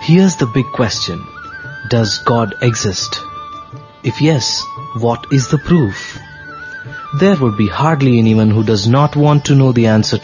Here's the big question. Does God exist? If yes, what is the proof? There would be hardly anyone who does not want to know the answer